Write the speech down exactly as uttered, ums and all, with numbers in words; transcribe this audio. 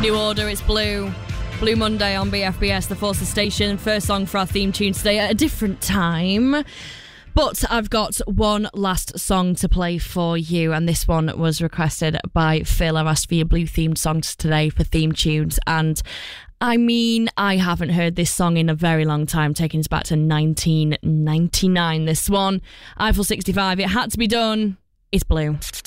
New Order, it's Blue. Blue Monday on B F B S, the Forces Station. First song for our theme tune today at a different time. But I've got one last song to play for you, and this one was requested by Phil. I've asked for your Blue-themed songs today for theme tunes, and I mean, I haven't heard this song in a very long time, taking us back to nineteen ninety-nine. This one, Eiffel sixty-five, It Had to Be Done. It's Blue.